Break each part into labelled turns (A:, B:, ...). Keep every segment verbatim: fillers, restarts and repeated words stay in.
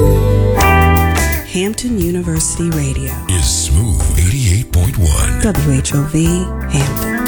A: Hampton University Radio
B: is Smooth eighty-eight point one.
A: W H O V Hampton.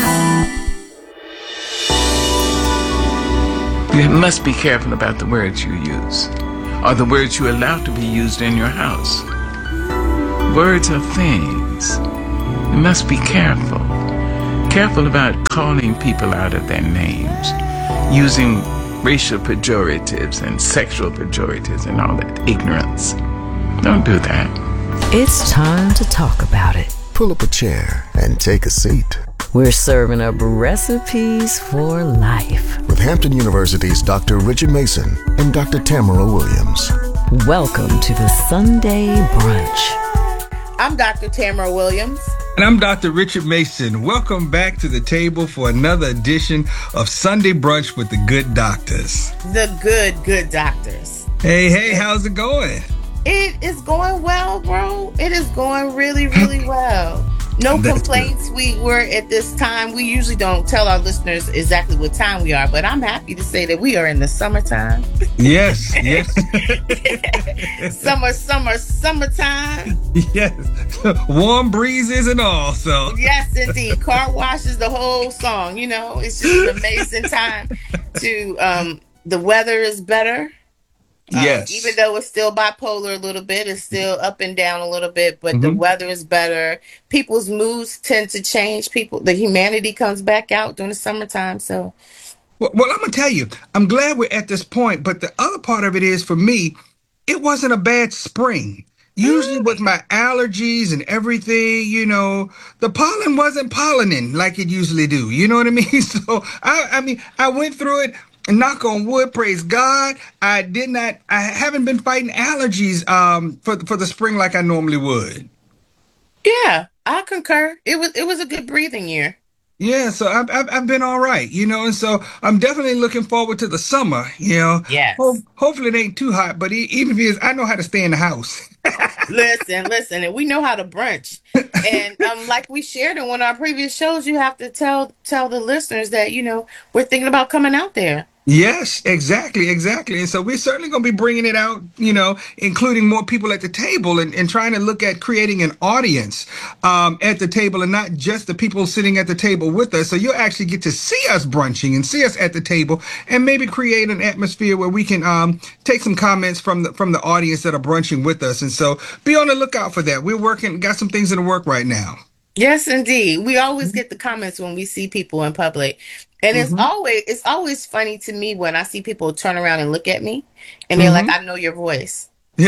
C: You must be careful about the words you use, or the words you allow to be used in your house. Words are things. You must be careful. Careful about calling people out of their names, using racial pejoratives and sexual pejoratives and all that ignorance. Don't do that.
D: It's time to talk about it.
B: Pull up a chair and take a seat.
D: We're serving up recipes for life
B: with Hampton University's Doctor Richard Mason and Doctor Tamara Williams.
D: Welcome to the Sunday Brunch.
E: I'm Doctor Tamara Williams.
F: And I'm Doctor Richard Mason. Welcome back to the table for another edition of Sunday Brunch with the Good Doctors.
E: The good, good doctors.
F: Hey, hey, how's it going?
E: It is going well, bro. It is going really, really well. No
F: That's
E: complaints.
F: good.
E: We were at this time. We usually don't tell our listeners exactly what time we are, but I'm happy to say that we are in the summertime.
F: Yes, yes.
E: summer, summer, summertime.
F: Yes. Warm breezes and all, so.
E: Yes, indeed. Car washes, the whole song. You know, it's just an amazing time to, um, the weather is better.
F: Yes.
E: Um, even though it's still bipolar a little bit, it's still up and down a little bit, but
F: mm-hmm.
E: the weather is better. People's moods tend to change. People, the humanity comes back out during the summertime. So,
F: well, well, I'm gonna tell you, I'm glad we're at this point. But the other part of it is, for me, it wasn't a bad spring. Usually with my allergies and everything, you know, the pollen wasn't pollinating like it usually do. You know what I mean? So I, I mean, I went through it. Knock on wood, praise God. I did not, I haven't been fighting allergies um, for, for the spring like I normally would.
E: Yeah, I concur. It was, it was a good breathing year.
F: Yeah, so I've, I've, I've been all right, you know, and so I'm definitely looking forward to the summer, you know.
E: Yes.
F: Ho- hopefully it ain't too hot, but even if it is, I know how to stay in the house.
E: listen, listen, and we know how to brunch. And um, like we shared in one of our previous shows, you have to tell tell the listeners that, you know, we're thinking about coming out there.
F: Yes, exactly, exactly. And so we're certainly going to be bringing it out, you know, including more people at the table and, and trying to look at creating an audience um, at the table and not just the people sitting at the table with us. So you'll actually get to see us brunching and see us at the table and maybe create an atmosphere where we can um, take some comments from the from the audience that are brunching with us. And so be on the lookout for that. We're working, got some things in the work right now.
E: Yes, indeed. We always get the comments when we see people in public. And it's mm-hmm. always it's always funny to me when I see people turn around and look at me and they're mm-hmm. like, I know your voice. I'm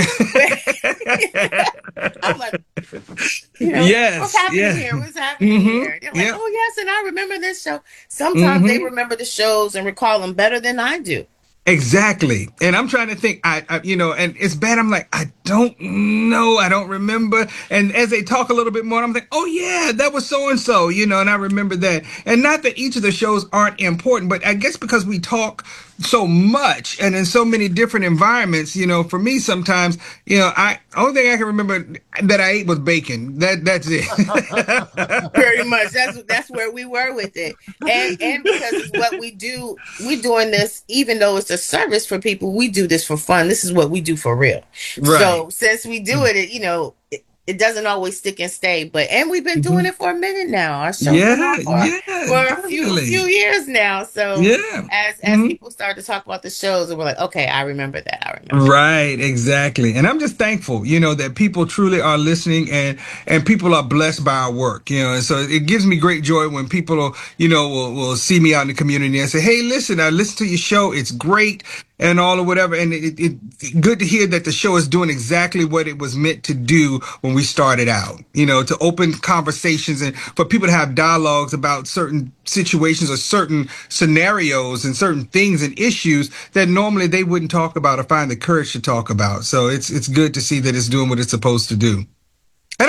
E: like, you know,
F: yes,
E: what's happening
F: yes.
E: here? What's happening
F: mm-hmm.
E: here? They're like,
F: yep.
E: oh, yes, and I remember this show. Sometimes
F: mm-hmm.
E: they remember the shows and recall them better than I do.
F: Exactly. And I'm trying to think, I, I, you know, and it's bad. I'm like, I don't know. I don't remember. And as they talk a little bit more, I'm like, oh yeah, that was so-and-so, you know, and I remember that. And not that each of the shows aren't important, but I guess because we talk so much and in so many different environments, you know, for me, sometimes, you know, I, only thing I can remember that I ate was bacon. That, that's it.
E: Pretty much. That's, that's where we were with it. And, and because it's what we do, we're doing this, even though it's a service for people, we do this for fun. This is what we do for real. Right. So since we do it, you know, it, it doesn't always stick and stay, but, and we've been doing mm-hmm. it for a minute now. Our show
F: yeah,
E: for,
F: yeah,
E: for a few, few years now. So
F: yeah.
E: as, as mm-hmm. people start to talk about the shows, and we're like, okay, I remember that. I remember.
F: Right. Exactly. And I'm just thankful, you know, that people truly are listening and, and people are blessed by our work, you know, and so it gives me great joy when people, you know, will, will see me out in the community and say, hey, listen, I listened to your show. It's great. And all or whatever. And it, it, it good to hear that the show is doing exactly what it was meant to do when we started out, you know, to open conversations and for people to have dialogues about certain situations or certain scenarios and certain things and issues that normally they wouldn't talk about or find the courage to talk about. So it's, it's good to see that it's doing what it's supposed to do. And I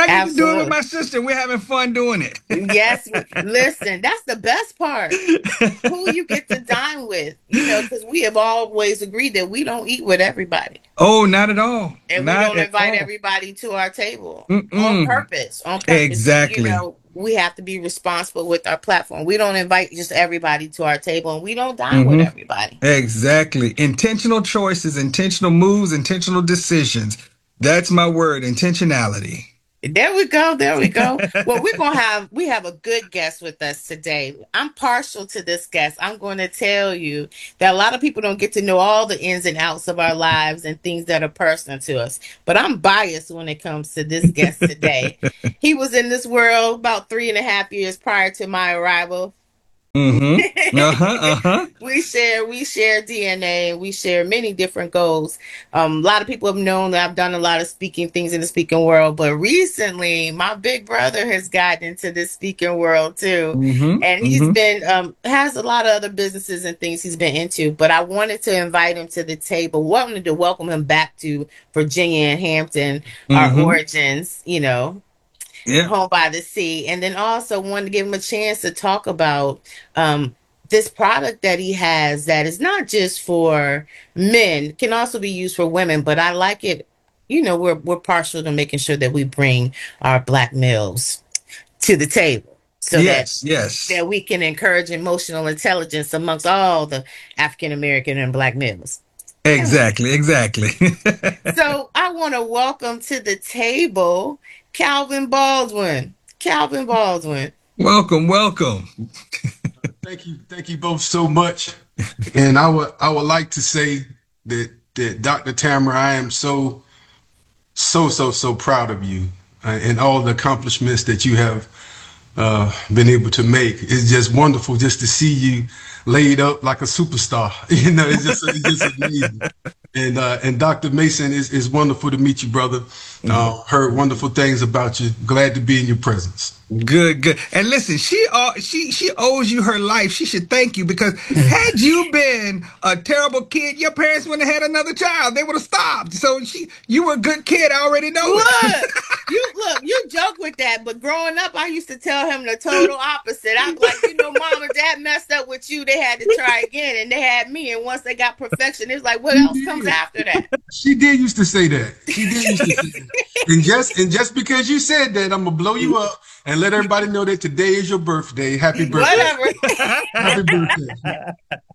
F: I get to do it with
E: Absolutely.
F: my sister. We're having fun doing it.
E: Yes. Listen, that's the best part. Who you get to dine with, you know, because we have always agreed that we don't eat with everybody.
F: Oh, not at all.
E: And we
F: Not
E: don't
F: at
E: invite
F: all.
E: everybody to our table on
F: Mm-mm.
E: purpose. On purpose. You
F: Exactly.
E: know, we have to be responsible with our platform. We don't invite just everybody to our table, and we don't dine with
F: hmm
E: everybody.
F: Exactly. Intentional choices, intentional moves, intentional decisions. That's my word, intentionality.
E: There we go. There we go. Well, we're gonna have we have a good guest with us today. I'm partial to this guest. I'm going to tell you that a lot of people don't get to know all the ins and outs of our lives and things that are personal to us. But I'm biased when it comes to this guest today. He was in this world about three and a half years prior to my arrival.
F: Mm-hmm. Uh-huh. Uh-huh.
E: we share we share D N A. We share many different goals. Um, a lot of people have known that I've done a lot of speaking things in the speaking world, but recently my big brother has gotten into this speaking world too,
F: Mm-hmm.
E: and he's
F: Mm-hmm.
E: been um, has a lot of other businesses and things he's been into. But I wanted to invite him to the table. Wanted to welcome him back to Virginia and Hampton, our
F: Mm-hmm.
E: origins. You know,
F: Yeah.
E: home by the sea, and then also wanted to give him a chance to talk about um, this product that he has that is not just for men, can also be used for women, but I like it. You know, we're we're partial to making sure that we bring our black males to the table so that
F: Yes. Yes.
E: that we can encourage emotional intelligence amongst all the African American and black males.
F: Exactly. Exactly.
E: So I want to welcome to the table Calvin Baldwin. Calvin Baldwin.
F: Welcome. Welcome.
G: Thank you, thank you both so much. And I would I would like to say that that Doctor Tamara, I am so so so so proud of you uh, and all the accomplishments that you have uh, been able to make. It's just wonderful just to see you laid up like a superstar. You know, it's just it's just amazing. And uh, and Doctor Mason, is is wonderful to meet you, brother. Uh, heard wonderful things about you. Glad to be in your presence.
F: Good, good. And listen, she uh, she she owes you her life. She should thank you because had you been a terrible kid, your parents wouldn't have had another child. They would have stopped. So she, you were a good kid. I already know it.
E: Look, you look, you joke with that, but growing up, I used to tell him the total opposite. I'm like, you know, mom and dad messed up with you. They had to try again, and they had me. And once they got perfection, it's like, what else comes after that?
G: She did used to say that. She did used to say that. And just and just because you said that, I'm gonna blow you up and let everybody know that today is your birthday. Happy birthday.
E: Whatever.
G: Happy birthday.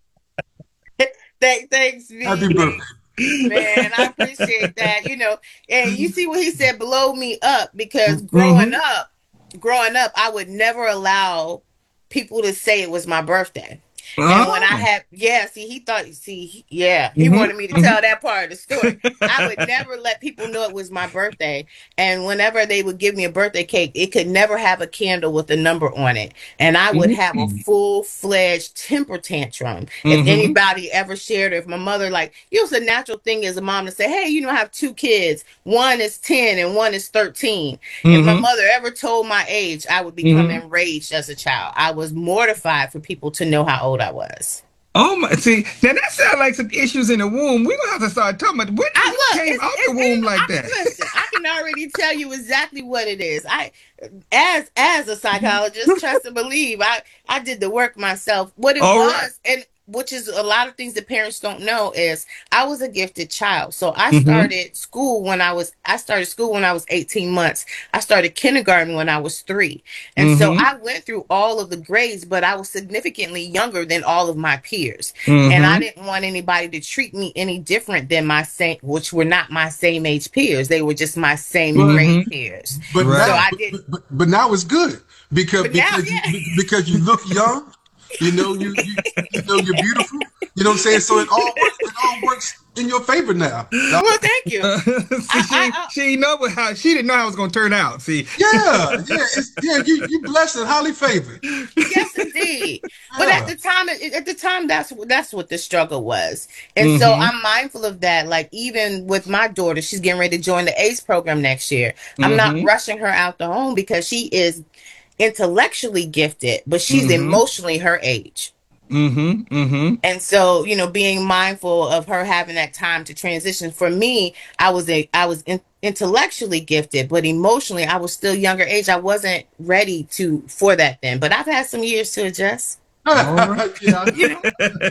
E: Thank, thanks, V.
G: Happy birthday.
E: Man, I appreciate that. You know, and you see what he said, blow me up, because growing
F: Mhm.
E: up, growing up, I would never allow people to say it was my birthday. And when I
F: Oh.
E: had, yeah, see, he thought, see, he- yeah, he
F: Mhm.
E: wanted me to tell that part of the story. I would never let people know it was my birthday. And whenever they would give me a birthday cake, it could never have a candle with a number on it. And I would have a full fledged temper tantrum. If
F: Mhm.
E: anybody ever shared, or if my mother, like, you know, it's a natural thing as a mom to say, hey, you know, I have two kids. One is ten and one is thirteen. If my
F: Mhm.
E: mother ever told my age, I would become
F: Mhm.
E: enraged as a child. I was mortified for people to know how old I was.
F: Oh my! See, now that sounds like some issues in the womb. We're gonna have to start talking about when
E: I
F: you
E: look,
F: came
E: it's,
F: out
E: it's,
F: the womb
E: it's,
F: like
E: I,
F: that.
E: listen, I can already tell you exactly what it is. I, as as a psychologist, trust and believe, I I did the work myself. What it
F: All
E: was,
F: right.
E: and which is a lot of things that parents don't know, is I was a gifted child. So I
F: Mhm.
E: started school when I was I started school when I was eighteen months. I started kindergarten when I was three. And so
F: Mhm.
E: I went through all of the grades, but I was significantly younger than all of my peers.
F: Mhm.
E: And I didn't want anybody to treat me any different than my same, which were not my same age peers. They were just my same
G: But
E: grade
F: Mhm.
E: peers.
G: but
F: Right.
E: So
G: now
E: I
G: but,
E: did,
G: but, but now it's good because
E: but now,
G: because you
E: yeah.
G: because you look young. You know, you, you you know you're beautiful. You know what I'm saying? So it all works. It all works in your favor now.
E: Well, thank you.
F: Uh, see,
E: I,
F: she
E: I, I,
F: she didn't know what- how she didn't know how it was gonna turn out. See.
G: Yeah, yeah, it's, yeah. You you blessed and highly favored.
E: yes, indeed. But at
G: Yeah.
E: the time, at the time, that's that's what the struggle was, and so
F: Mhm.
E: I'm mindful of that. Like even with my daughter, she's getting ready to join the ACE program next year. I'm not
F: Mhm.
E: rushing her out the home because she is intellectually gifted, but she's
F: Mhm.
E: emotionally her age.
F: Mm-hmm. Mm-hmm.
E: And so, you know, being mindful of her having that time to transition. For me, I was a I was in, intellectually gifted, but emotionally, I was still younger age. I wasn't ready to for that then. But I've had some years to adjust.
F: All right.
G: Yeah.
E: You know?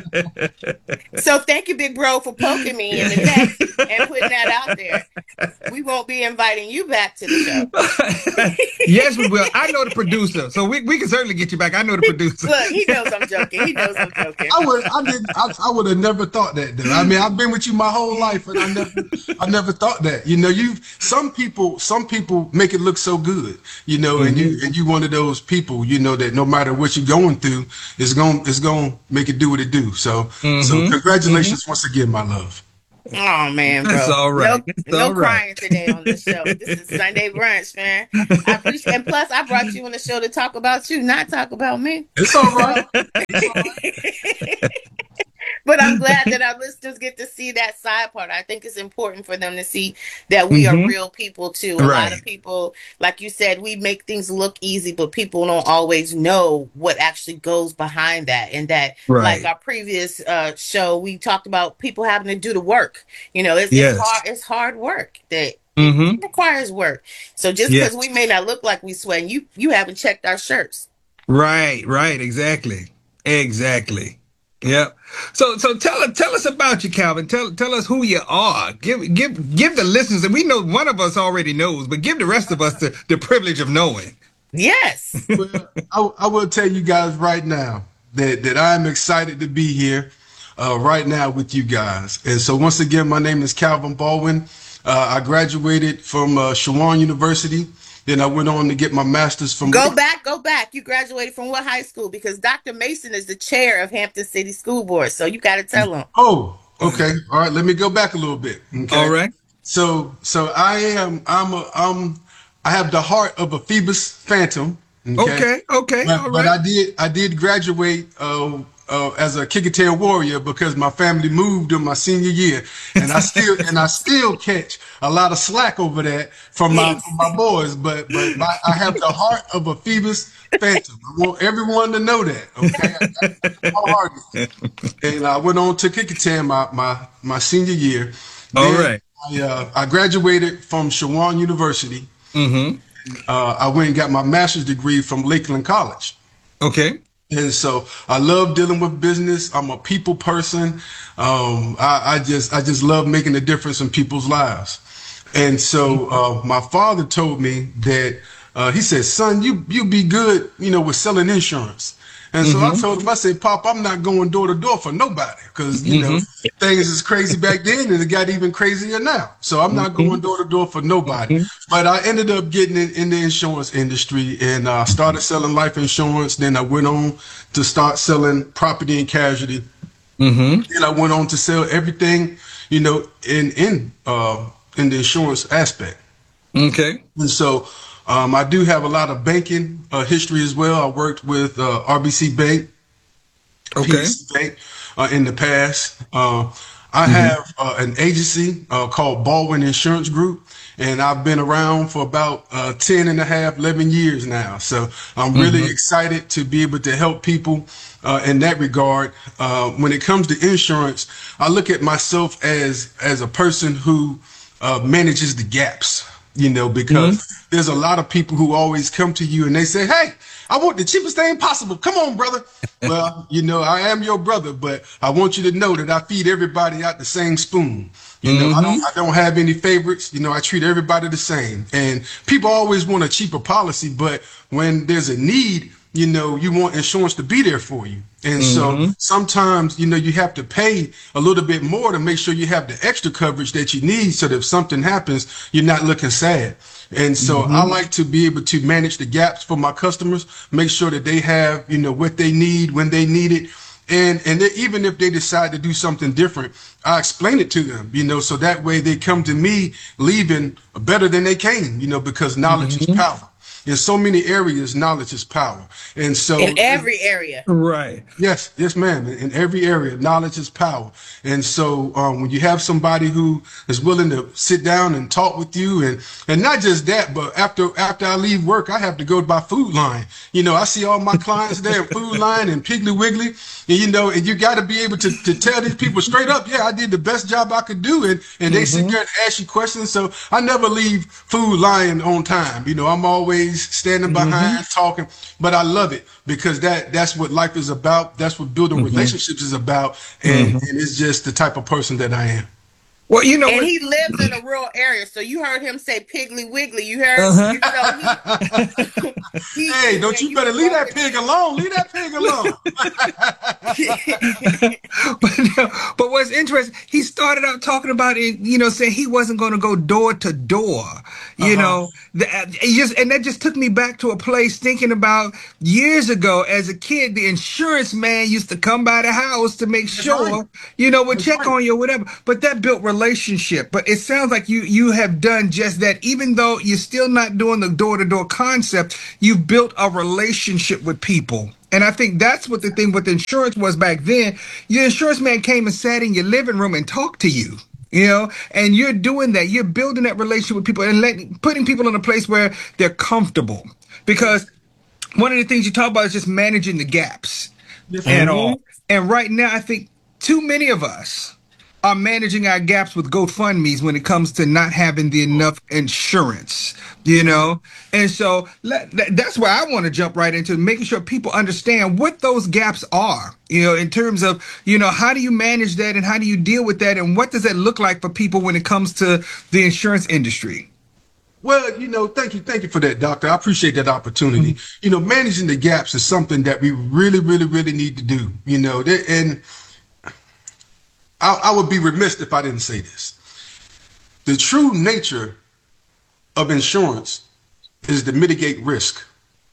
E: So thank you, big bro, for poking me in the neck and putting that out there. We won't be inviting you back to the show.
F: Yes, we will. I know the producer, so we, we can certainly get you back. I know the producer.
E: Look, he knows I'm joking. He knows I'm joking.
G: I would, I did, I, I would have never thought that. Though. I mean, I've been with you my whole life, and I never, I never thought that. You know, you some people, some people make it look so good. You know, mm-hmm. and you, and you one of those people. You know that no matter what you're going through, it's going, it's going to make it do what it do. So, mm-hmm. so congratulations mm-hmm. once again, my love.
E: Oh man, bro.
F: That's all right.
E: No,
F: That's
E: no
F: all
E: crying
F: right.
E: today on the show. This is Sunday brunch, man. I appreciate, and plus, I brought you on the show to talk about you, not talk about me.
G: It's all right. It's all right.
E: But I'm glad that our listeners get to see that side part. I think it's important for them to see that we mm-hmm. are real people too. A
F: right.
E: lot of people, like you said, we make things look easy, but people don't always know what actually goes behind that. And that, right. like our previous uh, show, we talked about people having to do the work. You know, it's, yes. it's hard. It's hard work that mm-hmm. it requires work. So just because yes. we may not look like we sweating, you you haven't checked our shirts.
F: Right. Right. Exactly. Exactly. Yep. So, so tell us, tell us about you, Calvin. Tell, tell us who you are. Give, give, give the listeners, and we know one of us already knows, but give the rest of us the, the privilege of knowing.
E: Yes.
G: Well, I, I will tell you guys right now that, that I'm excited to be here, uh, right now with you guys. And so once again, my name is Calvin Baldwin. Uh, I graduated from, uh, Chowan University. Then I went on to get my master's from.
E: Go back, go back. You graduated from what high school? Because Doctor Mason is the chair of Hampton City School Board, so you got to tell him.
G: Oh, okay. All right. Let me go back a little bit. Okay.
F: All right.
G: So, so I am. I'm. A, I'm. I have the heart of a Phoebus Phantom.
F: Okay. Okay. okay.
G: But,
F: All right.
G: but I did. I did graduate. Uh, Uh, as a Kickatail warrior because my family moved in my senior year, and I still and I still catch a lot of slack over that from my from my boys. But but my, I have the heart of a Phoebus Phantom. I want everyone to know that. Okay, I, I, heart and I went on to Kickatail my my my senior year.
F: All
G: then
F: right.
G: I, uh, I graduated from Chowan University.
F: Mm-hmm.
G: Uh, I went and got my master's degree from Lakeland College.
F: Okay.
G: And so I love dealing with business. I'm a people person. Um, I, I just I just love making a difference in people's lives. And so uh, my father told me that uh, he said, "Son, you you be good, you know, with selling insurance." And so mm-hmm. I told him, I said, "Pop, I'm not going door to door for nobody because, you mm-hmm. know, things is crazy back then and it got even crazier now. So I'm not mm-hmm. going door to door for nobody." Mm-hmm. But I ended up getting in, in the insurance industry and I uh, started selling life insurance. Then I went on to start selling property and casualty. Mm-hmm. And I went on to sell everything, you know, in in uh, in the insurance aspect.
F: Okay.
G: And so Um, I do have a lot of banking uh, history as well. I worked with uh, R B C Bank,
F: okay,
G: P N C Bank uh, in the past. Uh, I mm-hmm. have uh, an agency uh, called Baldwin Insurance Group, and I've been around for about uh, ten and a half, eleven years now. So I'm really mm-hmm. excited to be able to help people uh, in that regard. Uh, when it comes to insurance, I look at myself as as a person who uh, manages the gaps. You know, because mm-hmm. there's a lot of people who always come to you and they say, "Hey, I want the cheapest thing possible. Come on, brother." Well, you know, I am your brother, but I want you to know that I feed everybody out the same spoon. You know, mm-hmm. I don't I don't have any favorites. You know, I treat everybody the same. And people always want a cheaper policy, but when there's a need, you know, you want insurance to be there for you. And mm-hmm. so sometimes, you know, you have to pay a little bit more to make sure you have the extra coverage that you need so that if something happens, you're not looking sad. And so mm-hmm. I like to be able to manage the gaps for my customers, make sure that they have, you know, what they need when they need it. And and they, even if they decide to do something different, I explain it to them, you know, so that way they come to me leaving better than they came, you know, because knowledge mm-hmm. is power. in so many areas, knowledge is power. And so
E: In every area.
F: Right.
G: yes, yes, ma'am. In every area, knowledge is power. And so um, when you have somebody who is willing to sit down and talk with you, and and not just that, but after after I leave work, I have to go to my Food Line. You know, I see all my clients there at Food Line and Piggly Wiggly, and you know, and you got to be able to, to tell these people straight up, yeah, I did the best job I could do, and and they sit there and ask you questions. So I never leave Food Line on time. You know, I'm always standing behind talking, but I love it because that that's what life is about. That's what building
F: Mm-hmm.
G: relationships is about, and,
F: Mm-hmm.
G: and it's just the type of person that I am.
F: Well, you know,
E: And
F: what-
E: he lives in a rural area, so you heard him say Piggly Wiggly. You heard,
F: Uh-huh.
E: you know, he, he,
G: Hey, don't you better leave that pig alone. Leave that pig alone.
F: but, but what's interesting, he started out talking about it, you know, saying he wasn't going to go door to door, you
G: Uh-huh.
F: know, the, it just, and that just took me back to a place thinking about years ago as a kid, the insurance man used to come by the house to make
G: That's
F: sure,
G: right.
F: you know, would
G: That's
F: check
G: right.
F: on you or whatever, but that built relationship. But it sounds like you, you have done just that, even though you're still not doing the door to door concept, you've built a relationship with people. And I think that's what the thing with insurance was back then. Your insurance man came and sat in your living room and talked to you, you know, and you're doing that. You're building that relationship with people and letting, putting people in a place where they're comfortable. Because one of the things you talk about is just managing the gaps
G: Yes,
F: and
G: ma'am.
F: all. And right now, I think too many of us are managing our gaps with GoFundMe's when it comes to not having the enough insurance, you know? And so let, that, that's where I want to jump right into making sure people understand what those gaps are, you know, in terms of, you know, how do you manage that and how do you deal with that? And what does that look like for people when it comes to the insurance industry?
G: Well, you know, thank you, thank you for that, Doctor. I appreciate that opportunity. You know, managing the gaps is something that we really, really, really need to do. You know, there- and I, I would be remiss if I didn't say this. The true nature of insurance is to mitigate risk.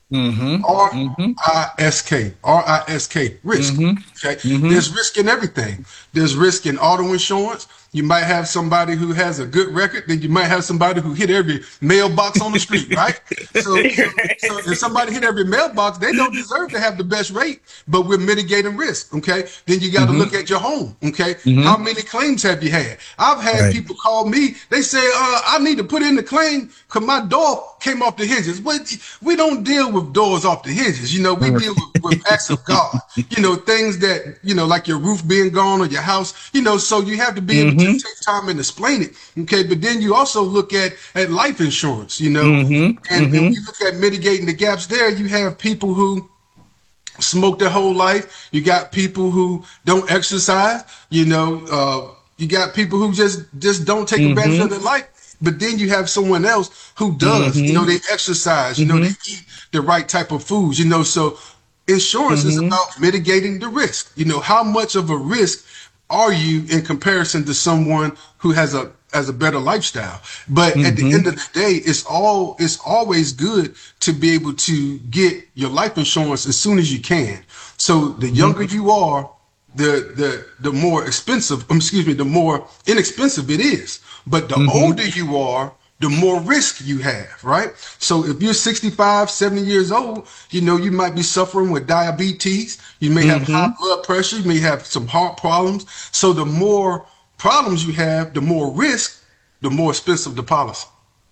G: R I S K, R I S K, risk. Okay, there's risk in everything. There's risk in auto insurance. You might have somebody who has a good record, then you might have somebody who hit every mailbox on the street, right? So, so, so if somebody hit every mailbox, they don't deserve to have the best rate, but we're mitigating risk, okay? Then you got to look at your home, okay? How many claims have you had? I've had
F: Right.
G: people call me, they say, uh, I need to put in the claim because my door came off the hinges. Well, we don't deal with doors off the hinges, you know, we deal with, with acts of God, you know, things that, you know, like your roof being gone or your house, you know, so you have to be able to take time and explain it, okay? But then you also look at, at life insurance, you know, and, and when you look at mitigating the gaps there, you have people who smoke their whole life. You got people who don't exercise, you know, uh, you got people who just, just don't take advantage of their life. But then you have someone else who does, you know, they exercise, you know, they eat the right type of foods, you know, so insurance is about mitigating the risk. You know, how much of a risk are you in comparison to someone who has a has a better lifestyle? But at the end of the day, it's all it's always good to be able to get your life insurance as soon as you can. So the younger you are, the the the more expensive, um, excuse me, the more inexpensive it is. But the older you are, the more risk you have, right? So if you're sixty-five, seventy years old, you know, you might be suffering with diabetes. You may have high blood pressure. You may have some heart problems. So the more problems you have, the more risk, the more expensive the policy.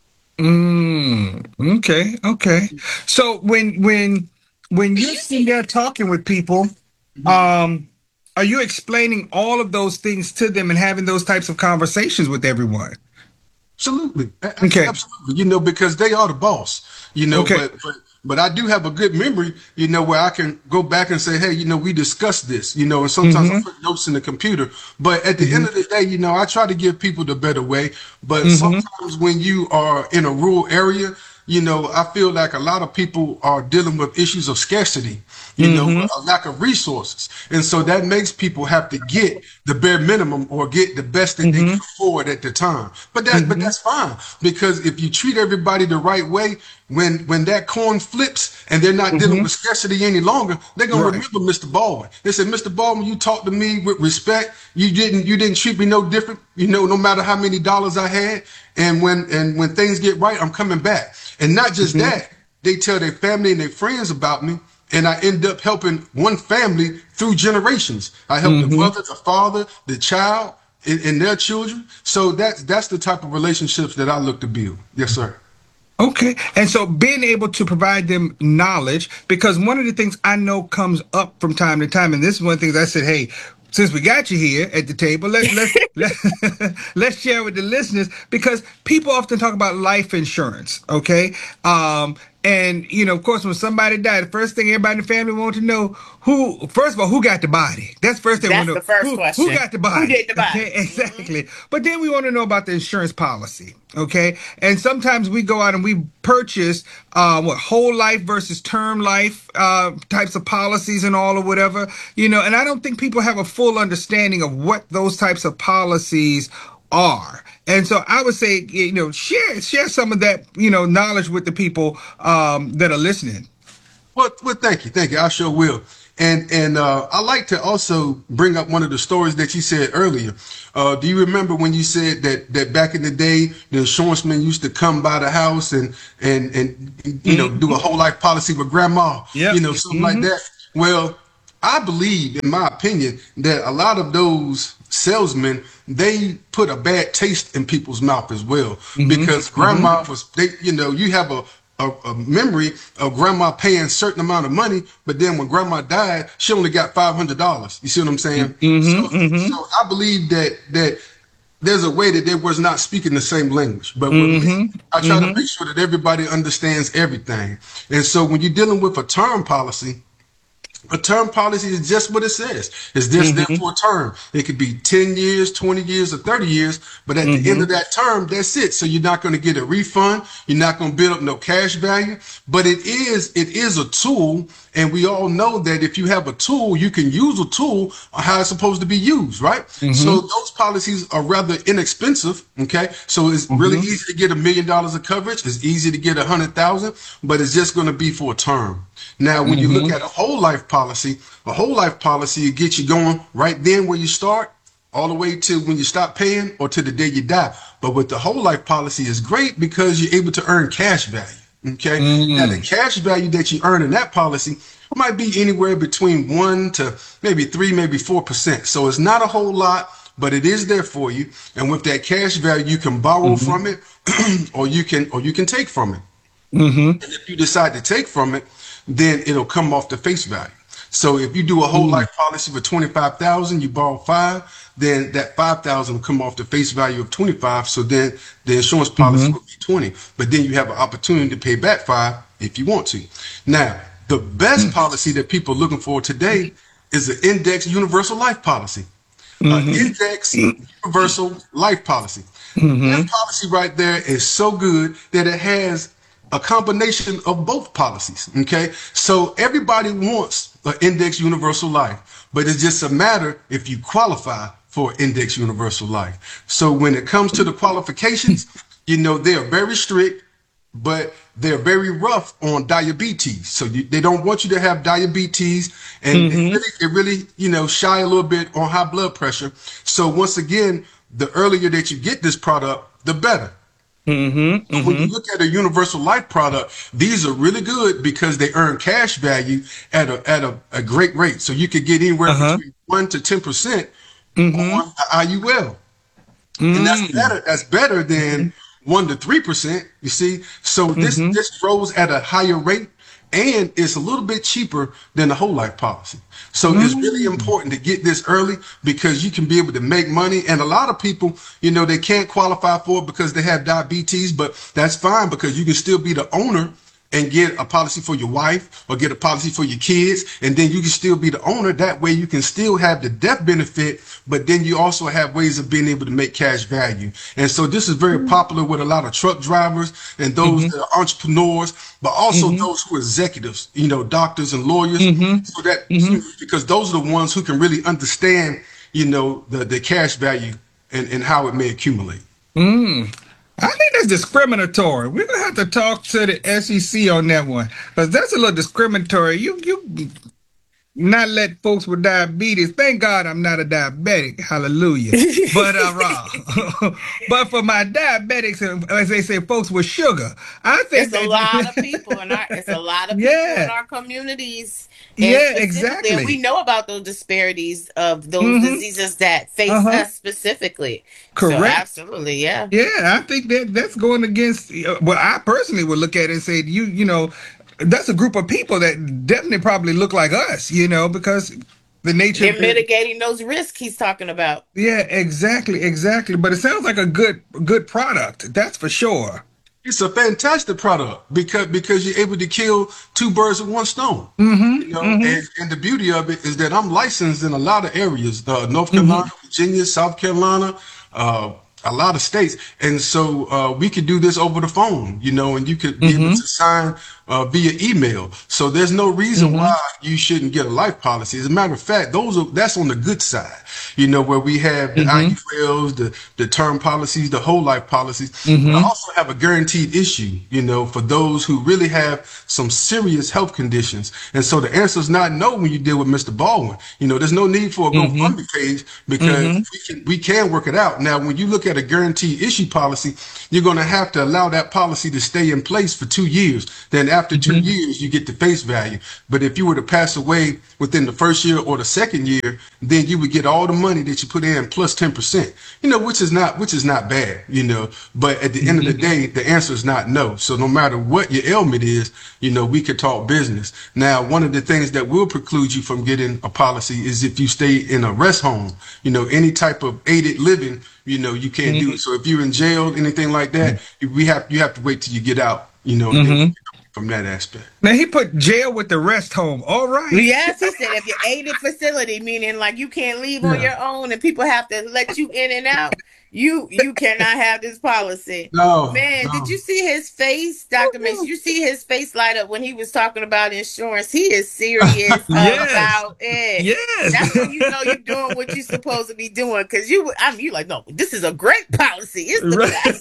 F: Mm, okay, okay. So when when when you're sitting there talking with people, um, are you explaining all of those things to them and having those types of conversations with everyone?
G: Absolutely. A-
F: Okay.
G: Absolutely. You know, because they are the boss, you know,
F: Okay.
G: but, but, but I do have a good memory, you know, where I can go back and say, hey, you know, we discussed this, you know, and sometimes I put notes in the computer, but at the end of the day, you know, I try to give people the better way. But sometimes when you are in a rural area, you know, I feel like a lot of people are dealing with issues of scarcity, you know, a lack of resources. And so that makes people have to get the bare minimum or get the best that they can afford at the time. But that, but that's fine, because if you treat everybody the right way, when, when that coin flips and they're not dealing with scarcity any longer, they're going
F: Right.
G: to remember Mister Baldwin. They said, Mister Baldwin, you talked to me with respect. You didn't, you didn't treat me no different, you know, no matter how many dollars I had. And when, and when things get right, I'm coming back. And not just that, they tell their family and their friends about me, and I end up helping one family through generations. I help
F: Mm-hmm.
G: the mother, the father, the child, and, and their children. So that's that's the type of relationships that I look to build. Yes, sir.
F: Okay. And so being able to provide them knowledge, because one of the things I know comes up from time to time, and this is one of the things I said, hey, since we got you here at the table, let, let's let, let's share with the listeners, because people often talk about life insurance, okay? Um, and you know, of course, when somebody died, the first thing everybody in the family wants to know, who, first of all, who got the body? That's the first thing we want
E: That's
F: to
E: the
F: know.
E: first
F: Who, who
E: question.
F: got the
E: Who
F: body?
E: did the body?
F: Okay, exactly. But then we want to know about the insurance policy, okay? And sometimes we go out and we purchase uh, what whole life versus term life uh, types of policies and all or whatever, you know. And I don't think people have a full understanding of what those types of policies are. And so I would say, you know, share share some of that, you know, knowledge with the people um, that are listening.
G: Well, well, thank you, thank you. I sure will. And and uh, I like to also bring up one of the stories that you said earlier. Uh, do you remember when you said that that back in the day, the insurance man used to come by the house and and and you know do a whole life policy with grandma,
F: Yep.
G: you know, something like that? Well, I believe, in my opinion, that a lot of those salesmen, they put a bad taste in people's mouth as well, because grandma was they you know you have a a, a memory of grandma paying a certain amount of money, but then when grandma died, she only got five hundred dollars. You see what I'm saying? so, so I believe that that there's a way that they was not speaking the same language. But with me, I try to make sure that everybody understands everything. And so when you're dealing with a term policy, a term policy is just what it says. It's just there for a term. It could be ten years, twenty years, or thirty years, but at the end of that term, that's it. So you're not going to get a refund. You're not going to build up no cash value. But it is it is a tool, and we all know that if you have a tool, you can use a tool on how it's supposed to be used, right? So those policies are rather inexpensive, okay? So it's really easy to get a million dollars of coverage. It's easy to get a hundred thousand, but it's just going to be for a term. Now, when you look at a whole life policy, a whole life policy will get you going right then where you start, all the way to when you stop paying or to the day you die. But with the whole life policy is great because you're able to earn cash value. Okay. Mm-hmm. Now the cash value that you earn in that policy might be anywhere between one to maybe three, maybe four percent. So it's not a whole lot, but it is there for you. And with that cash value, you can borrow mm-hmm. from it, or you can or you can take from it. Mm-hmm. And if you decide to take from it, then it'll come off the face value. So if you do a whole mm. life policy for twenty-five thousand, you borrow five, then that five thousand will come off the face value of twenty-five. So then the insurance policy mm-hmm. will be twenty, but then you have an opportunity to pay back five if you want to. Now, the best mm. policy that people are looking for today is an index universal life policy. Mm-hmm. An index universal life policy. Mm-hmm. That policy right there is so good that it has a combination of both policies. Okay, so everybody wants an index universal life, but it's just a matter if you qualify for index universal life. So when it comes to the qualifications, you know, they are very strict, but they're very rough on diabetes. So you, they don't want you to have diabetes, and mm-hmm. they, really, they really, you know, shy a little bit on high blood pressure. So once again, the earlier that you get this product, the better. Mm-hmm, mm-hmm. When you look at a universal life product, these are really good because they earn cash value at a at a, a great rate. So you could get anywhere uh-huh. between one to ten percent mm-hmm. on I U L, mm-hmm. and that's better. That's better than one to three percent. You see, so this mm-hmm. this grows at a higher rate, and it's a little bit cheaper than the whole life policy. So mm-hmm. it's really important to get this early because you can be able to make money. And a lot of people, you know, they can't qualify for it because they have diabetes, but that's fine because you can still be the owner and get a policy for your wife or get a policy for your kids. And then you can still be the owner. That way you can still have the death benefit, but then you also have ways of being able to make cash value. And so this is very popular with a lot of truck drivers and those mm-hmm. that are entrepreneurs, but also mm-hmm. those who are executives, you know, doctors and lawyers. Mm-hmm. So that mm-hmm. because those are the ones who can really understand, you know, the, the cash value and, and how it may accumulate.
F: Mm. I think that's discriminatory. We're gonna have to talk to the S E C on that one, because that's a little discriminatory. You, you, not let folks with diabetes. Thank God I'm not a diabetic. Hallelujah. But uh, raw. But for my diabetics, and as they say, folks with sugar, I think
E: It's a lot of
F: that
E: people in our it's a lot of people in
F: yeah,
E: our communities, and
F: yeah,
E: specifically, and we
F: exactly.
E: know about those disparities of those
F: Mm-hmm.
E: diseases that
F: Uh
E: face
F: huh.
E: us specifically. So
F: Correct.
E: absolutely, yeah.
F: Yeah, I think that that's going against. uh, Well, I personally would look at it and say, you, you know, that's a group of people that definitely probably look like us, you know, because the nature.
E: They're mitigating those risks he's talking about.
F: Yeah, exactly, exactly. But it sounds like a good, good product. That's for sure.
G: It's a fantastic product because because you're able to kill two birds with one stone. You
F: Mm-hmm.
G: know,
F: Mm-hmm.
G: and, and the beauty of it is that I'm licensed in a lot of areas, uh, North
F: Mm-hmm.
G: Carolina, Virginia, South Carolina, uh, a lot of states. And so uh, we could do this over the phone, you know, and you could be able
F: Mm-hmm.
G: to sign uh, via email. So there's no reason
F: Mm-hmm.
G: why you shouldn't get a life policy. As a matter of fact, those are that's on the good side, you know, where we have the
F: Mm-hmm.
G: I U Ls, the, the term policies, the whole life policies. But I
F: Mm-hmm.
G: also have a guaranteed issue, you know, for those who really have some serious health conditions. And so the answer is not no when you deal with Mister Baldwin. You know, there's no need for a
F: Mm-hmm.
G: GoFundMe page because
F: Mm-hmm.
G: we can we can work it out. Now, when you look at a guaranteed issue policy, you're going to have to allow that policy to stay in place for two years. Then after two
F: Mm-hmm.
G: years, you get the face value. But if you were to pass away within the first year or the second year, then you would get all the money that you put in plus ten percent, you know, which is not, which is not bad, you know, but at the end of the day, the answer is not no. So no matter what your ailment is, you know, we could talk business. Now, one of the things that will preclude you from getting a policy is if you stay in a rest home, you know, any type of aided living, you know, you can't do it. So if you're in jail, anything like that, we have, you have to wait till you get out, you know, and then
F: Mm-hmm.
G: from that aspect.
F: Now he put jail with the rest home. All right.
E: Yes, he said if you're aided facility, meaning like you can't leave on
F: Yeah.
E: your own and people have to let you in and out, you you cannot have this policy.
G: No,
E: Man, did
G: no.
E: you see his face, doctor Mason? You see his face light up when he was talking about insurance. He is serious
F: Yes.
E: about it. That's
F: Yes.
E: when you know you're doing what you're supposed to be doing. Because you, I mean, you like, no, this is a great policy. It's the best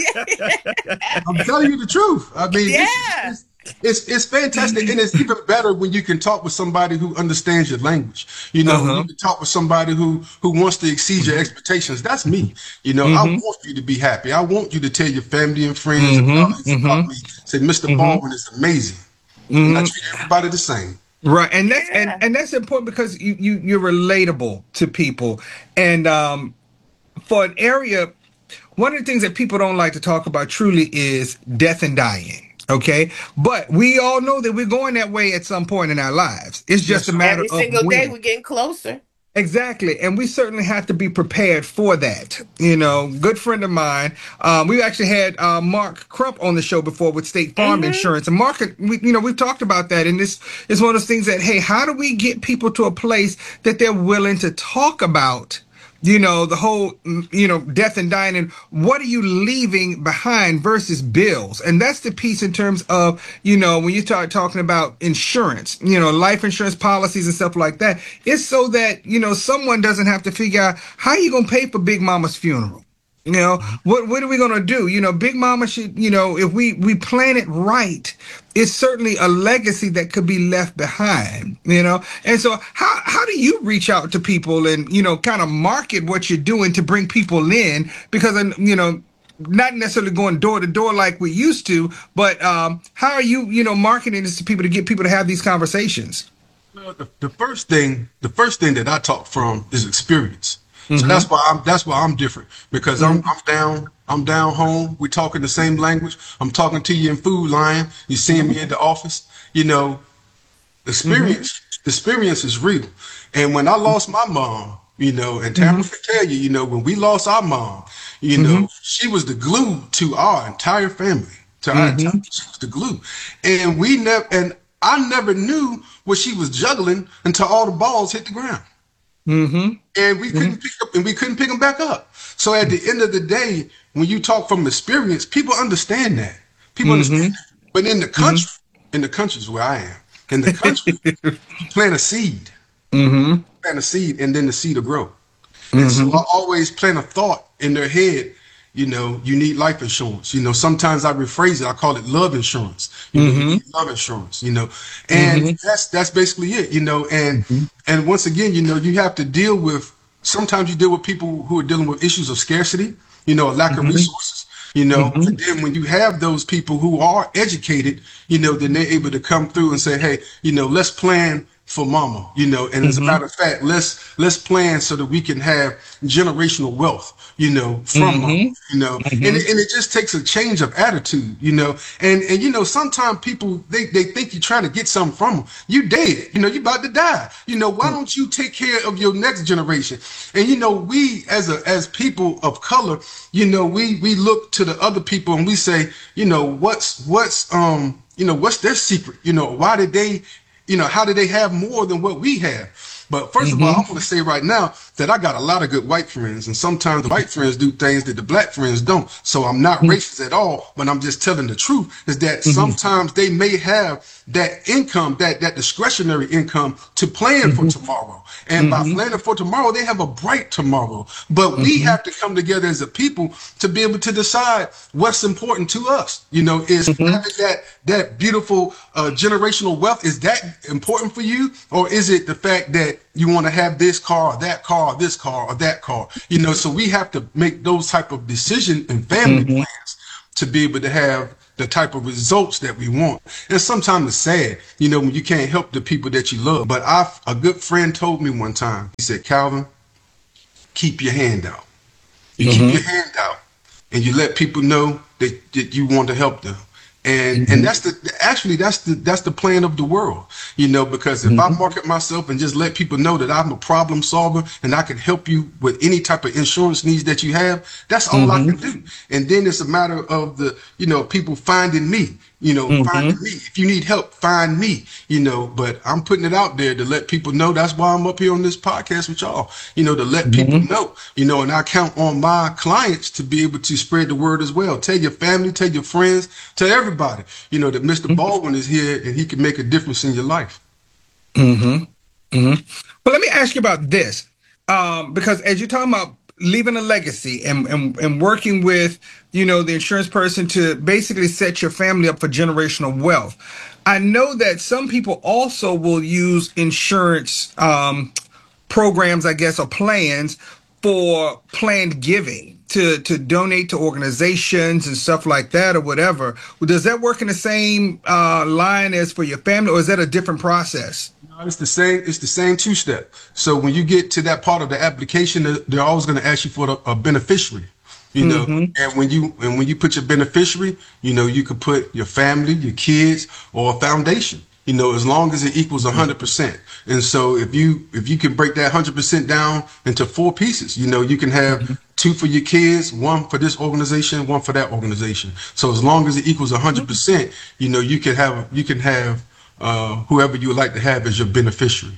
E: policy.
G: I'm telling you the truth. I mean, it's,
E: Yeah.
G: it's it's it's fantastic, and it's even better when you can talk with somebody who understands your language. You know,
F: Uh-huh.
G: you can talk with somebody who who wants to exceed your expectations. That's me. You know, I
F: Mm-hmm.
G: want you to be happy. I want you to tell your family and friends and
F: Mm-hmm.
G: colleagues about
F: Mm-hmm.
G: me. Say, Mister
F: Mm-hmm.
G: Baldwin is amazing, and I treat everybody the same.
F: Right, and that's
E: Yeah.
F: and, and that's important because you you you're relatable to people, and um, for an area, one of the things that people don't like to talk about truly is death and dying. Okay, but we all know that we're going that way at some point in our lives. It's
G: Yes,
F: just a
G: sir.
F: matter
E: Every
F: of
E: single day
F: when.
E: we're getting closer.
F: Exactly, and we certainly have to be prepared for that. You know, good friend of mine. Um, we actually had uh, Mark Crump on the show before with State Farm
E: Hmm.
F: Insurance, and Mark, we, you know, we've talked about that, and this is one of those things that, hey, how do we get people to a place that they're willing to talk about? You know, the whole, mm, you know, death and dying, and what are you leaving behind versus bills? And that's the piece in terms of, you know, when you start talking about insurance, you know, life insurance policies and stuff like that, it's so that, you know, someone doesn't have to figure out how you going to pay for Big Mama's funeral. You know, what what are we gonna do? You know, Big Mama should, you know, if we we plan it right, it's certainly a legacy that could be left behind, you know. And so how how do you reach out to people and, you know, kind of market what you're doing to bring people in? Because uh, you know, not necessarily going door to door like we used to, but um, how are you, you know, marketing this to people to get people to have these conversations?
G: Well, the, the first thing, the first thing that I talk from is experience. So
F: Mm-hmm.
G: that's why I'm that's why I'm different because I'm I'm down I'm down home. We talking the same language. I'm talking to you in Food Lion. You seeing me in the office. You know, the experience the experience is real. And when I lost my mom, you know, and Tamara can tell you, you know, when we lost our mom, you
F: Mm-hmm.
G: know, she was the glue to our entire family. To our entire,
F: Mm-hmm.
G: she was the glue, and we never and I never knew what she was juggling until all the balls hit the ground.
F: Mm-hmm.
G: And we couldn't pick up and we couldn't pick them back up. So at the end of the day, when you talk from experience, people understand that. People
F: Mm-hmm.
G: understand. But in the country, in the countries where I am, in the country, you plant a seed,
F: Mm-hmm.
G: plant a seed, and then the seed will grow. And so
F: Mm-hmm.
G: I always plant a thought in their head, you know, you need life insurance. You know, sometimes I rephrase it. I call it love insurance. You know, you need love insurance, you know, and
F: Mm-hmm.
G: that's, that's basically it, you know, and,
F: Mm-hmm.
G: and once again, you know, you have to deal with, sometimes you deal with people who are dealing with issues of scarcity, you know, a lack of
F: Mm-hmm.
G: resources, you know,
F: Mm-hmm.
G: and then when you have those people who are educated, you know, then they're able to come through and say, hey, you know, let's plan for mama, you know, and as a matter of fact, let's let's plan so that we can have generational wealth, you know, from mama,
F: Mm-hmm.
G: you know, and
F: Mm-hmm.
G: it, and it just takes a change of attitude, you know, and and you know, sometimes people they they think you're trying to get something from them. You dead, you know, you about to die, you know. Why don't you take care of your next generation? And you know, we as a as people of color, you know, we we look to the other people and we say, you know, what's what's um you know what's their secret? You know, why did they? You know, how do they have more than what we have? But first of all, I
F: Mm-hmm.
G: want to say right now that I got a lot of good white friends, and sometimes the white friends do things that the black friends don't. So I'm not racist at all, but I'm just telling the truth is that
F: Mm-hmm.
G: sometimes they may have that income, that that discretionary income to plan for tomorrow. And by
F: Mm-hmm.
G: planning for tomorrow, they have a bright tomorrow. But we
F: Mm-hmm.
G: have to come together as a people to be able to decide what's important to us. You know, is having that that beautiful uh, generational wealth, is that important for you, or is it the fact that you want to have this car, or that car, or this car, or that car? You know, so we have to make those type of decision and family
F: Mm-hmm.
G: plans to be able to have the type of results that we want. And sometimes it's sad, you know, when you can't help the people that you love. But I, a good friend told me one time, he said, Calvin, keep your hand out. You keep your hand out and you let people know that, that you want to help them. And and that's the actually that's the that's the plan of the world, you know, because if I market myself and just let people know that I'm a problem solver and I can help you with any type of insurance needs that you have, that's all I can do. And then it's a matter of the, you know, people finding me, you know, finding me. If you need help, find me, you know, but I'm putting it out there to let people know. That's why I'm up here on this podcast with y'all, you know, to let people know, you know, and I count on my clients to be able to spread the word as well. Tell your family, tell your friends, tell everybody, you know, that Mister Baldwin is here and he can make a difference in your life.
F: Mm-hmm. Mm-hmm. But let me ask you about this, um, because as you're talking about leaving a legacy and, and and working with, you know, the insurance person to basically set your family up for generational wealth, I know that some people also will use insurance um, programs, I guess, or plans for planned giving to to donate to organizations and stuff like that or whatever. Does that work in the same uh, line as for your family, or is that a different process?
G: No, it's the same. It's the same two step. So when you get to that part of the application, they're they're always going to ask you for the, a beneficiary. You know,
F: Mm-hmm.
G: and when you and when you put your beneficiary, you know, you could put your family, your kids, or a foundation. You know, as long as it equals a hundred percent. And so if you if you can break that hundred percent down into four pieces, you know, you can have two for your kids, one for this organization, one for that organization. So as long as it equals a hundred percent, you know, you can have you can have uh, whoever you would like to have as your beneficiary.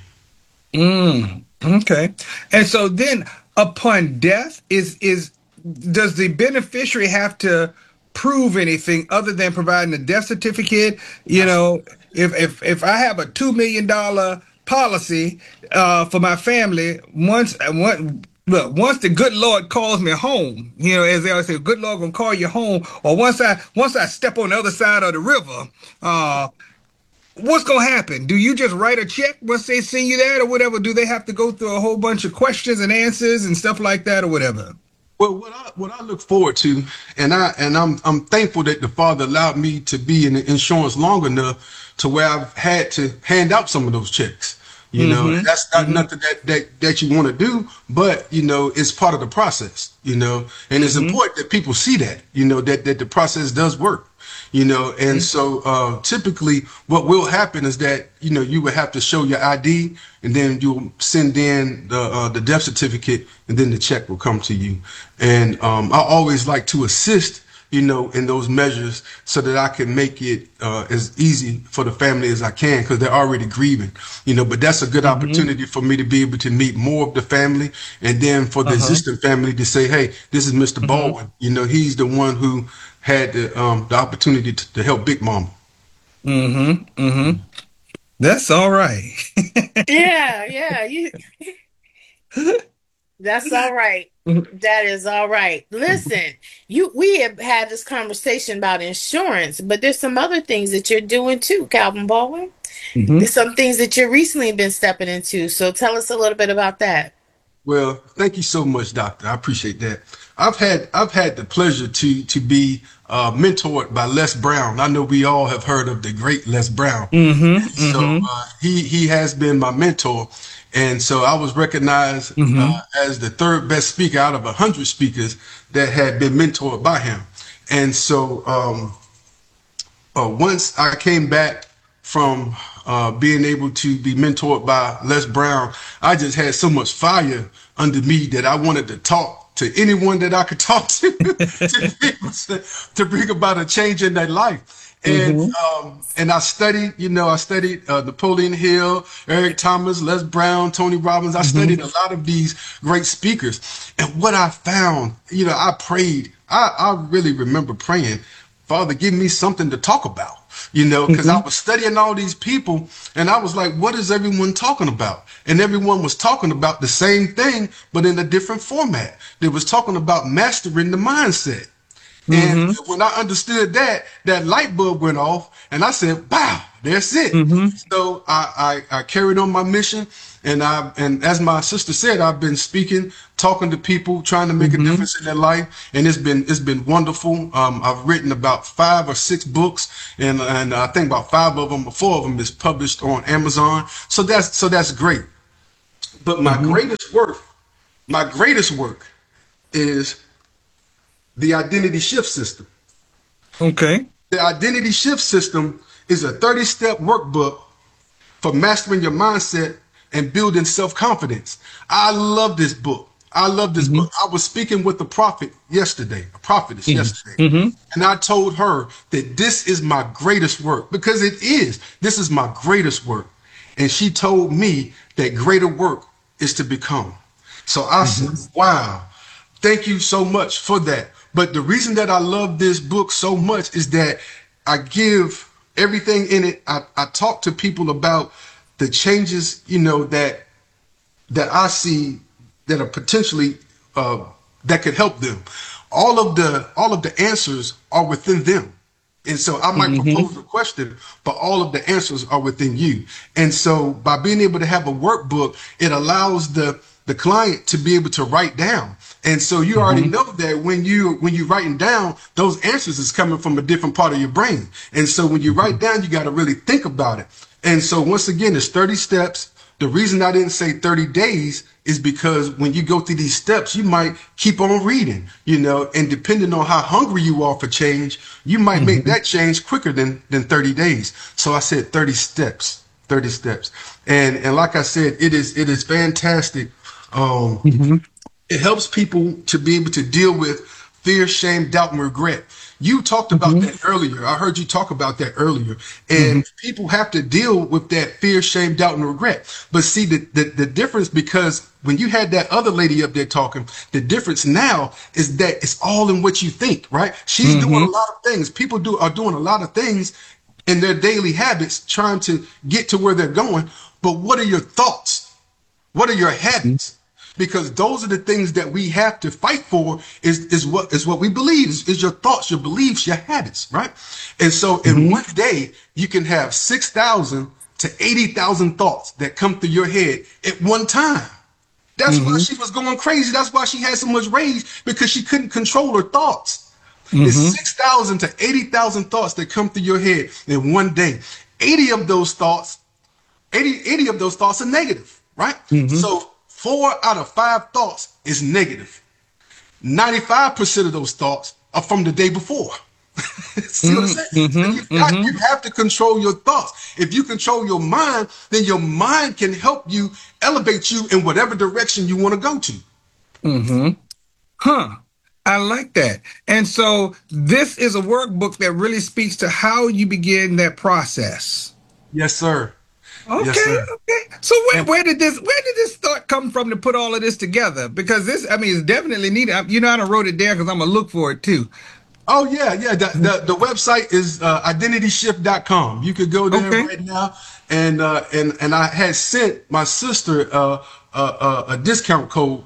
F: Mm, okay. And so then upon death, is is does the beneficiary have to prove anything other than providing a death certificate? You know, if if if I have a two million dollar policy uh for my family, once one look, once the good Lord calls me home, you know, as they always say, good Lord gonna call you home, or once I once I step on the other side of the river, uh what's gonna happen? Do you just write a check once they send you that or whatever? Do they have to go through a whole bunch of questions and answers and stuff like that or whatever?
G: Well, what I what I look forward to, and I and I'm I'm thankful that the Father allowed me to be in the insurance long enough to where I've had to hand out some of those checks. You know,
F: Mm-hmm.
G: and that's not
F: Mm-hmm.
G: nothing that, that that you want to do, but you know, it's part of the process. You know, and it's
F: Mm-hmm.
G: important that people see that. You know, that that the process does work. You know, and so uh, typically what will happen is that, you know, you would have to show your I D and then you'll send in the uh, the death certificate and then the check will come to you. And um, I always like to assist, you know, in those measures so that I can make it uh, as easy for the family as I can because they're already grieving, you know, but that's a good
F: Mm-hmm.
G: opportunity for me to be able to meet more of the family and then for the
F: Uh-huh.
G: existing family to say, hey, this is Mister
F: Mm-hmm.
G: Baldwin. You know, he's the one who had the um the opportunity to, to help Big Mama.
F: Mm-hmm. Mm-hmm. That's all right.
E: Yeah, yeah. You that's all right. That is all right. Listen, you we have had this conversation about insurance, but there's some other things that you're doing too, Calvin Baldwin.
F: Mm-hmm.
E: There's some things that you're recently been stepping into. So tell us a little bit about that.
G: Well, thank you so much, Doctor. I appreciate that. I've had I've had the pleasure to to be uh, mentored by Les Brown. I know we all have heard of the great Les Brown.
F: Mm-hmm.
G: So
F: Mm-hmm.
G: uh, he he has been my mentor, and so I was recognized
F: Mm-hmm.
G: uh, as the third best speaker out of a hundred speakers that had been mentored by him. And so um, uh, once I came back from uh, being able to be mentored by Les Brown, I just had so much fire under me that I wanted to talk to anyone that I could talk to to, be able to, to bring about a change in their life. And
F: Mm-hmm.
G: um, and I studied, you know, I studied uh, Napoleon Hill, Eric Thomas, Les Brown, Tony Robbins. I studied a lot of these great speakers. And what I found, you know, I prayed. I, I really remember praying, Father, give me something to talk about, you know, because I was studying all these people and I was like, what is everyone talking about? And everyone was talking about the same thing, but in a different format. They was talking about mastering the mindset. And when I understood that, that light bulb went off and I said, wow, that's it. So I, I, I carried on my mission. And I, and as my sister said, I've been speaking, talking to people, trying to make a difference in their life. And it's been, it's been wonderful. Um, I've written about five or six books and, and I think about five of them or four of them is published on Amazon. So that's, so that's great. But my greatest work, my greatest work is the identity shift system.
F: Okay.
G: The identity shift system is a thirty step workbook for mastering your mindset and building self-confidence. I love this book. I love this book. I was speaking with a prophet yesterday, a prophetess yesterday, and I told her that this is my greatest work because it is. This is my greatest work. And she told me that greater work is to become. So I said, wow, thank you so much for that. But the reason that I love this book so much is that I give everything in it. I, I talk to people about the changes, you know, that that I see that are potentially uh, that could help them. All of the all of the answers are within them. And so I might propose a question, but all of the answers are within you. And so by being able to have a workbook, it allows the the client to be able to write down. And so you already know that when you when you writing down, those answers is coming from a different part of your brain. And so when you write down, you got to really think about it. And so once again, it's thirty steps. The reason I didn't say thirty days is because when you go through these steps, you might keep on reading, you know, and depending on how hungry you are for change, you might mm-hmm. make that change quicker than, than thirty days. So I said thirty steps, thirty steps. And, and like I said, it is, it is fantastic. Um, mm-hmm. It helps people to be able to deal with fear, shame, doubt, and regret. You talked about mm-hmm. that earlier. I heard you talk about that earlier. And mm-hmm. people have to deal with that fear, shame, doubt, and regret. But see, the, the, the difference, because when you had that other lady up there talking, the difference now is that it's all in what you think, right? She's mm-hmm. doing a lot of things. People do are doing a lot of things in their daily habits, trying to get to where they're going. But what are your thoughts? What are your habits? Mm-hmm. Because those are the things that we have to fight for is, is what is what we believe is, is your thoughts, your beliefs, your habits, right? And so mm-hmm. in one day, you can have six thousand to eighty thousand thoughts that come through your head at one time. That's mm-hmm. why she was going crazy. That's why she had so much rage, because she couldn't control her thoughts. Mm-hmm. It's six thousand to eighty thousand thoughts that come through your head in one day. eighty of those thoughts, eighty, eighty of those thoughts are negative, right? Mm-hmm. So four out of five thoughts is negative. ninety-five percent of those thoughts are from the day before. See mm-hmm, what I'm saying? Mm-hmm, so you, got, mm-hmm. you have to control your thoughts. If you control your mind, then your mind can help you elevate you in whatever direction you want to go to.
F: Mm-hmm. Huh. I like that. And so this is a workbook that really speaks to how you begin that process.
G: Yes, sir.
F: Okay,
G: yes, sir.
F: okay. So where, where did this where did this thought come from to put all of this together? Because this, I mean, it's definitely needed. You know, I done wrote it down because I'm gonna look for it too.
G: Oh yeah, yeah. The the, the website is uh, identity shift dot com. You could go there okay. right now, and uh, and and I had sent my sister uh, uh, uh, a discount code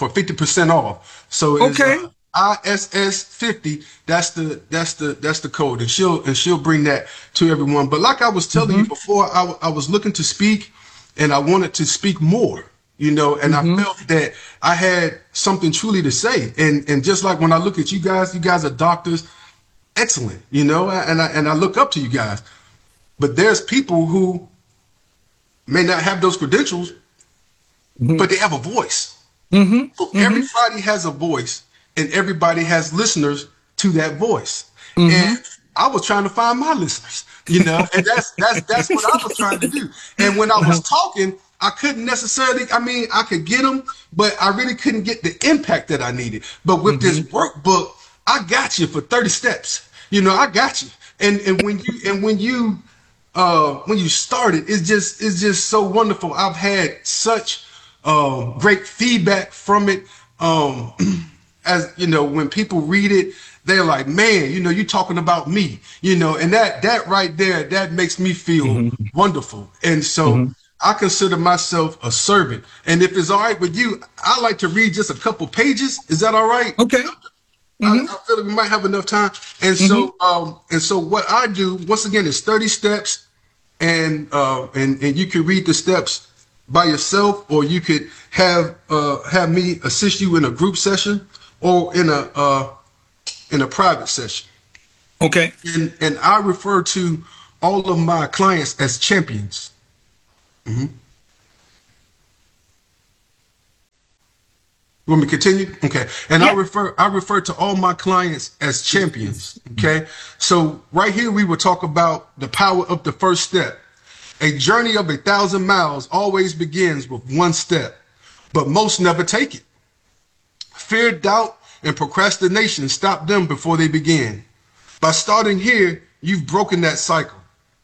G: for fifty percent off. So it's
F: Okay.
G: uh, I S S fifty. That's the that's the that's the code, and she'll and she'll bring that to everyone. But like I was telling
F: Mm-hmm.
G: you before, I, w- I was looking to speak, and I wanted to speak more. You know, and
F: Mm-hmm.
G: I felt that I had something truly to say. And and just like when I look at you guys, you guys are doctors, excellent. You know, and I and I look up to you guys. But there's people who may not have those credentials, but they have a voice.
F: Mm-hmm.
G: So everybody has a voice, and everybody has listeners to that voice. And I was trying to find my listeners, you know, and that's that's that's what I was trying to do. And when I was talking, I couldn't necessarily, I mean, I could get them, but I really couldn't get the impact that I needed. But with this workbook, I got you for thirty steps. You know, I got you. And and when you and when you uh when you started, it's just it's just so wonderful. I've had such um great feedback from it. Um as you know, when people read it, they're like, man, you know, you talking about me, you know, and that that right there, that makes me feel wonderful. And so I consider myself a servant. And if it's all right with you, I like to read just a couple pages. Is that all right?
F: Okay.
G: I, I feel like we might have enough time. And so um and so what I do, once again, is thirty steps, and uh and, and you can read the steps by yourself, or you could have uh have me assist you in a group session or in a uh in a private session.
F: Okay.
G: And and I refer to all of my clients as champions. Mm-hmm. You want me to continue? Okay. And
E: Yeah.
G: I refer I refer to all my clients as champions. Okay. So right here we will talk about the power of the first step. A journey of a thousand miles always begins with one step, but most never take it. Fear, doubt, and procrastination stop them before they begin. By starting here, you've broken that cycle.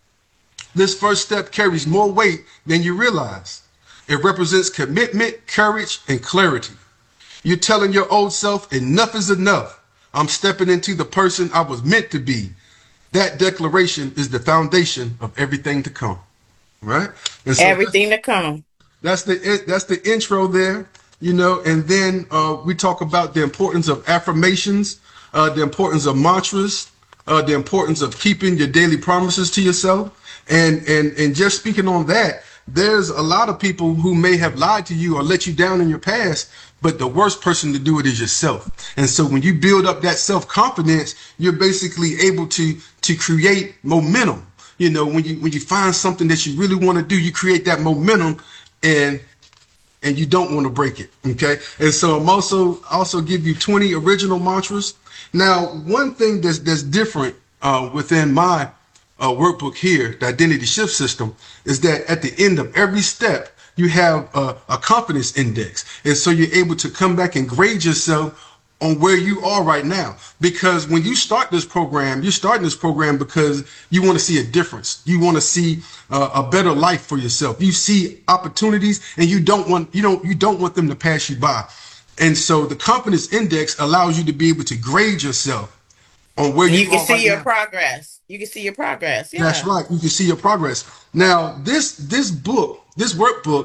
G: This first step carries more weight than you realize. It represents commitment, courage, and clarity. You're telling your old self, enough is enough. I'm stepping into the person I was meant to be. That declaration is the foundation of everything to come. Right? And so
E: Everything to come.
G: that's the that's the intro there, you know, and then uh, we talk about the importance of affirmations, uh, the importance of mantras, uh, the importance of keeping your daily promises to yourself. And, and, and just speaking on that, there's a lot of people who may have lied to you or let you down in your past, but the worst person to do it is yourself. And so when you build up that self-confidence, you're basically able to, to create momentum. You know, when you, when you find something that you really want to do, you create that momentum, and and you don't want to break it. Okay. And so I'm also also give you twenty original mantras. Now, one thing that's that's different uh, within my uh, workbook here, the Identity Shift System, is that at the end of every step, you have a, a confidence index. And so you're able to come back and grade yourself on where you are right now. Because when you start this program, you're starting this program because you want to see a difference. You want to see uh, a better life for yourself. You see opportunities, and you don't want you don't you don't want them to pass you by. And so the confidence index allows you to be able to grade yourself on where you,
E: You can
G: are
E: see
G: right
E: your
G: now.
E: progress. You can see your progress. Yeah.
G: That's right. You can see your progress. Now, this this book, this workbook,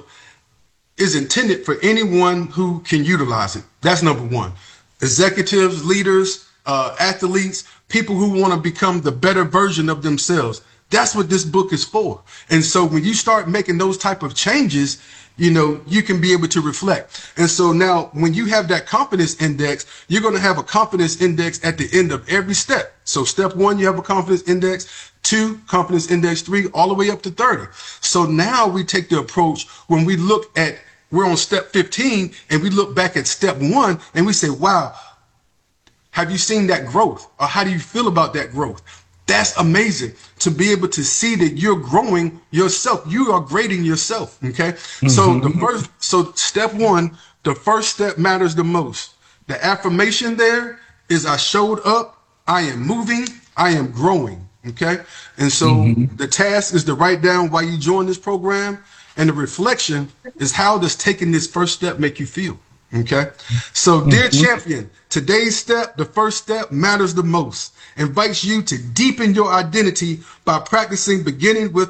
G: is intended for anyone who can utilize it. That's number one. Executives, leaders, uh, athletes, people who want to become the better version of themselves. That's what this book is for. And so when you start making those type of changes, you know, you can be able to reflect. And so now when you have that confidence index, you're going to have a confidence index at the end of every step. So step one, you have a confidence index, two, confidence index three, all the way up to thirty. So now we take the approach when we look at, we're on step fifteen, and we look back at step one and we say, wow, have you seen that growth? Or how do you feel about that growth? That's amazing to be able to see that you're growing yourself. You are grading yourself. Okay. Mm-hmm. So the first, so step one, the first step matters the most. The affirmation there is I showed up, I am moving, I am growing. Okay. And so mm-hmm. the task is to write down why you joined this program. And the reflection is, how does taking this first step make you feel? Okay. So dear mm-hmm. champion, today's step, the first step, matters the most. Invites you to deepen your identity by practicing beginning with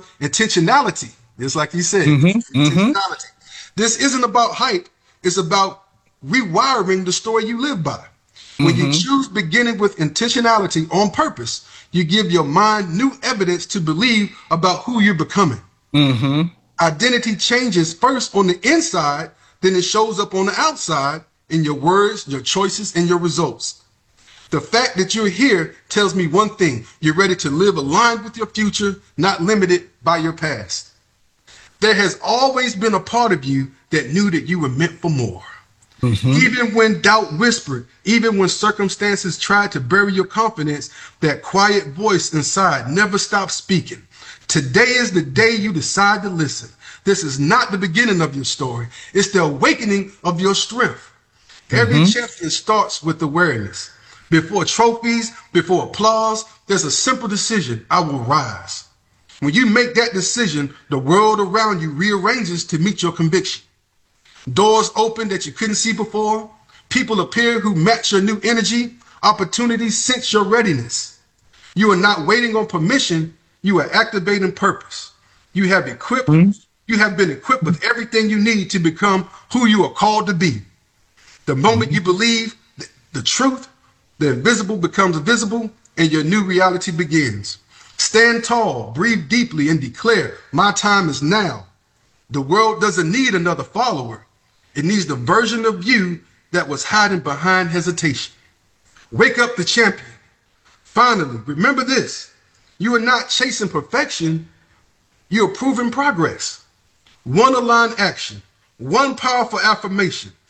G: intentionality. Just like you said, mm-hmm. intentionality. Mm-hmm. This isn't about hype. It's about rewiring the story you live by. When you choose beginning with intentionality on purpose, you give your mind new evidence to believe about who you're becoming.
F: Mm-hmm.
G: Identity changes first on the inside, then it shows up on the outside in your words, your choices, and your results. The fact that you're here tells me one thing: you're ready to live aligned with your future, not limited by your past. There has always been a part of you that knew that you were meant for more. Mm-hmm. Even when doubt whispered, even when circumstances tried to bury your confidence, that quiet voice inside never stopped speaking. Today is the day you decide to listen. This is not the beginning of your story. It's the awakening of your strength. Every mm-hmm. champion starts with awareness. Before trophies, before applause, there's a simple decision: I will rise. When you make that decision, the world around you rearranges to meet your conviction. Doors open that you couldn't see before. People appear who match your new energy. Opportunities sense your readiness. You are not waiting on permission. You are activating purpose. You have equipped, mm-hmm. you have been equipped with everything you need to become who you are called to be. The moment mm-hmm. you believe the, the truth, the invisible becomes visible and your new reality begins. Stand tall, breathe deeply, and declare, my time is now. The world doesn't need another follower. It needs the version of you that was hiding behind hesitation. Wake up the champion. Finally, remember this: you are not chasing perfection. You are proving progress. One aligned action, one powerful affirmation,